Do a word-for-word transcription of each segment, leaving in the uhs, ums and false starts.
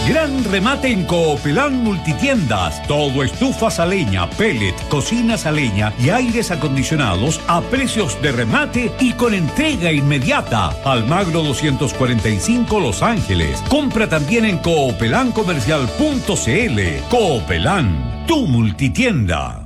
Gran remate en Coopelán Multitiendas. Todo estufas a leña, pellet, cocinas a leña y aires acondicionados a precios de remate y con entrega inmediata. Almagro doscientos cuarenta y cinco Los Ángeles. Compra también en coopelan comercial punto c l. Coopelán, tu multitienda.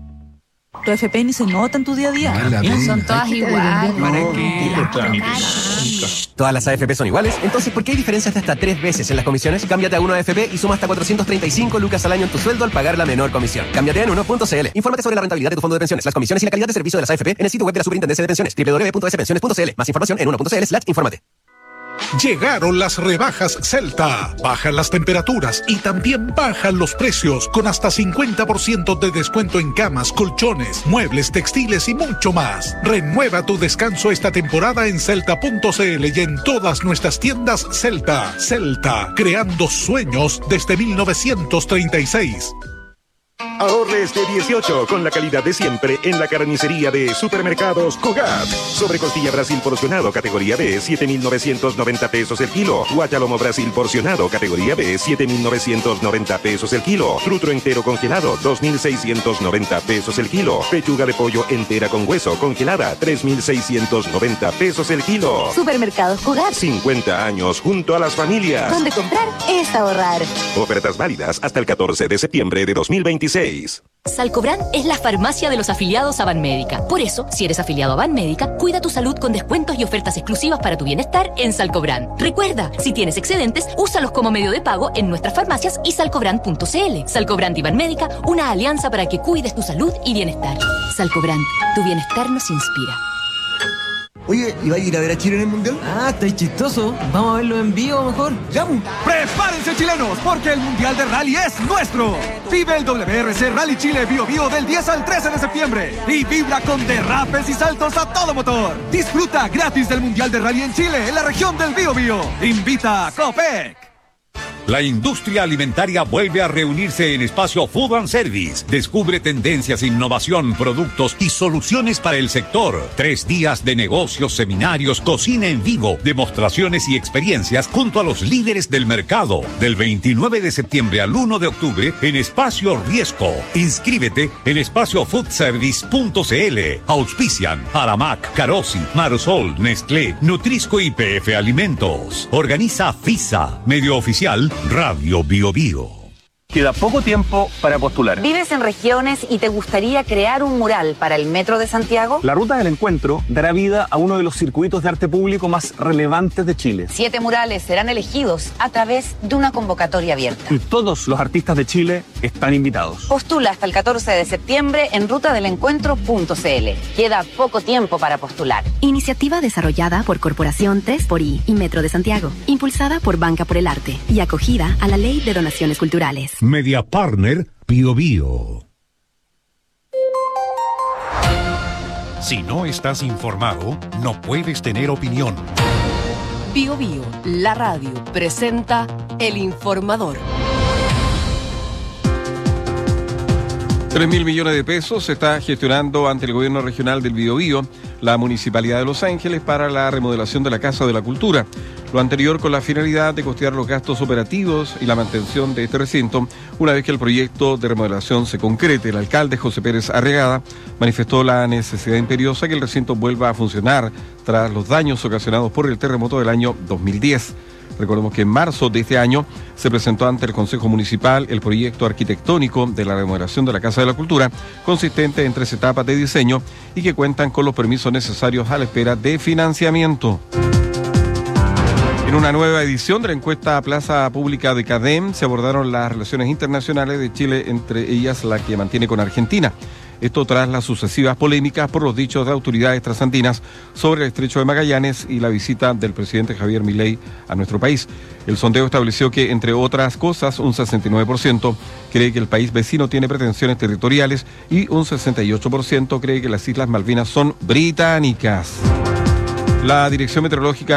Tu F P ni se nota en tu día a día. Son todas iguales. ¿Para qué? ¿Todas las A F P son iguales? Entonces, ¿por qué hay diferencias de hasta tres veces en las comisiones? Cámbiate a uno A F P y suma hasta cuatrocientos treinta y cinco lucas al año en tu sueldo al pagar la menor comisión. Cámbiate en uno punto c l. Infórmate sobre la rentabilidad de tu fondo de pensiones, las comisiones y la calidad de servicio de las A F P en el sitio web de la Superintendencia de Pensiones, doble u doble u doble u punto s pensiones punto c l. Más información en uno punto c l slash infórmate. Llegaron las rebajas Celta. Bajan las temperaturas y también bajan los precios con hasta cincuenta por ciento de descuento en camas, colchones, muebles, textiles y mucho más. Renueva tu descanso esta temporada en celta punto c l y en todas nuestras tiendas Celta. Celta, creando sueños desde mil novecientos treinta y seis. Ahorres de dieciocho con la calidad de siempre en la carnicería de Supermercados Cogat. Sobre costilla Brasil porcionado categoría B, siete mil novecientos noventa pesos el kilo. Guachalomo Brasil porcionado categoría B, siete mil novecientos noventa pesos el kilo. Trutro entero congelado, dos mil seiscientos noventa pesos el kilo. Pechuga de pollo entera con hueso congelada, tres mil seiscientos noventa pesos el kilo. Supermercados Cogat. cincuenta años junto a las familias. Donde comprar es ahorrar. Ofertas válidas hasta el catorce de septiembre de dos mil veintiséis. Salcobran es la farmacia de los afiliados a Banmédica. Por eso, si eres afiliado a Banmédica, cuida tu salud con descuentos y ofertas exclusivas para tu bienestar en Salcobran. Recuerda, si tienes excedentes, úsalos como medio de pago en nuestras farmacias y salcobran punto c l. Salcobran y Banmédica, una alianza para que cuides tu salud y bienestar. Salcobran, tu bienestar nos inspira. Oye, ¿y va a ir a ver a Chile en el Mundial? Ah, está chistoso. Vamos a verlo en vivo mejor. ¡Ya! ¡Prepárense, chilenos! Porque el Mundial de Rally es nuestro. Vive el W R C Rally Chile Bio Bio del diez al trece de septiembre. Y vibra con derrapes y saltos a todo motor. Disfruta gratis del Mundial de Rally en Chile, en la región del Bio Bio. Invita a Copec. La industria alimentaria vuelve a reunirse en Espacio Food and Service. Descubre tendencias, innovación, productos y soluciones para el sector. Tres días de negocios, seminarios, cocina en vivo, demostraciones y experiencias junto a los líderes del mercado. Del veintinueve de septiembre al uno de octubre en Espacio Riesco. Inscríbete en espacio food service punto c l. Auspician Aramac, Carosi, Marosol, Nestlé, Nutrisco y P F Alimentos. Organiza FISA, medio oficial Radio Bio Bio. Queda poco tiempo para postular. ¿Vives en regiones y te gustaría crear un mural para el Metro de Santiago? La Ruta del Encuentro dará vida a uno de los circuitos de arte público más relevantes de Chile. Siete murales serán elegidos a través de una convocatoria abierta. Y todos los artistas de Chile están invitados. Postula hasta el catorce de septiembre en ruta del encuentro punto c l. Queda poco tiempo para postular. Iniciativa desarrollada por Corporación tres por I y Metro de Santiago. Impulsada por Banca por el Arte y acogida a la Ley de Donaciones Culturales. Media Partner Bio Bio. Si no estás informado, no puedes tener opinión. Bio Bio, la radio, presenta El Informador. Tres mil millones de pesos se está gestionando ante el gobierno regional del Biobío, la Municipalidad de Los Ángeles, para la remodelación de la Casa de la Cultura. Lo anterior con la finalidad de costear los gastos operativos y la mantención de este recinto, una vez que el proyecto de remodelación se concrete. El alcalde José Pérez Arriagada manifestó la necesidad imperiosa que el recinto vuelva a funcionar tras los daños ocasionados por el terremoto del año dos mil diez. Recordemos que en marzo de este año se presentó ante el Consejo Municipal el proyecto arquitectónico de la remodelación de la Casa de la Cultura, consistente en tres etapas de diseño y que cuentan con los permisos necesarios a la espera de financiamiento. En una nueva edición de la encuesta Plaza Pública de CADEM se abordaron las relaciones internacionales de Chile, entre ellas la que mantiene con Argentina. Esto tras las sucesivas polémicas por los dichos de autoridades trasandinas sobre el estrecho de Magallanes y la visita del presidente Javier Milei a nuestro país. El sondeo estableció que, entre otras cosas, un sesenta y nueve por ciento cree que el país vecino tiene pretensiones territoriales y un sesenta y ocho por ciento cree que las Islas Malvinas son británicas. La Dirección Meteorológica